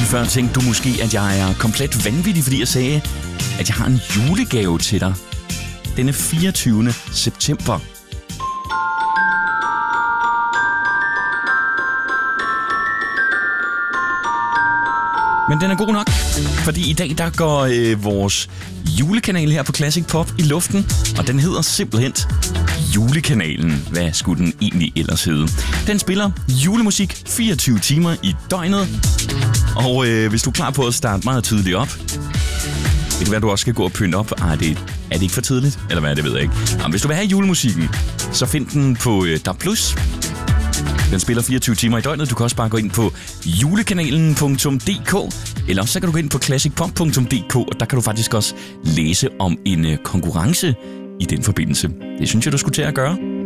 før tænkte du måske, at jeg er komplet vanvittig, fordi jeg sagde, at jeg har en julegave til dig. Denne 24. september. Men den er god nok, fordi i dag der går vores julekanal her på Classic Pop i luften, og den hedder simpelthen Julekanalen. Hvad skulle den egentlig ellers hedde? Den spiller julemusik 24 timer i døgnet, og hvis du er klar på at starte meget tidligt op, det kan være, du også skal gå og pynte op. Er det ikke for tidligt? Eller hvad, det ved jeg ikke. Jamen, hvis du vil have julemusikken, så find den på DAB+. Den spiller 24 timer i døgnet. Du kan også bare gå ind på julekanalen.dk, eller så kan du gå ind på classicpop.dk, og der kan du faktisk også læse om en konkurrence i den forbindelse. Det synes jeg, du skulle til at gøre.